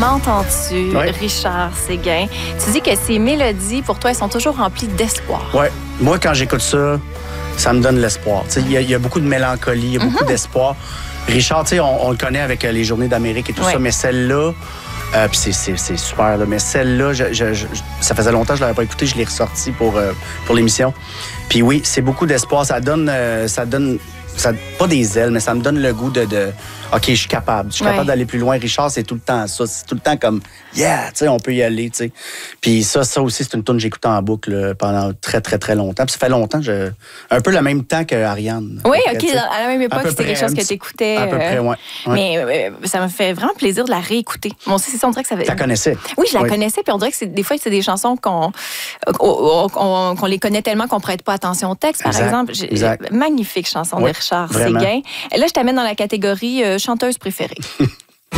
M'entends-tu, Richard Séguin? Tu dis que ces mélodies, pour toi, elles sont toujours remplies d'espoir. Oui. Moi, quand j'écoute ça, ça me donne l'espoir. Il y a beaucoup de mélancolie, il y a beaucoup d'espoir. Richard, on le connaît avec les Journées d'Amérique et tout ça, mais celle-là, puis c'est super, là, mais celle-là, ça faisait longtemps que je ne l'avais pas écoutée, je l'ai ressortie pour l'émission. Puis oui, c'est beaucoup d'espoir. Ça donne pas des ailes, mais ça me donne le goût de OK, je suis capable. Je suis capable d'aller plus loin. Richard, c'est tout le temps ça. C'est tout le temps comme, yeah, tu sais, on peut y aller, tu sais. Puis ça aussi, c'est une tune que j'écoute en boucle pendant très, très, très longtemps. Puis ça fait longtemps, un peu le même temps qu'Ariane. Oui, OK, à la même époque, c'était quelque chose que tu écoutais. À peu près, oui. Mais ça me fait vraiment plaisir de la réécouter. Moi aussi, c'est ça, on dirait que ça fait... Tu la connaissais? Oui, je la connaissais, puis on dirait que des fois, c'est des chansons qu'on les connaît tellement qu'on ne prête pas attention au texte, par exemple. Magnifique chanson de Richard Séguin. Et là, je t'amène dans la catégorie chanteuse préférée.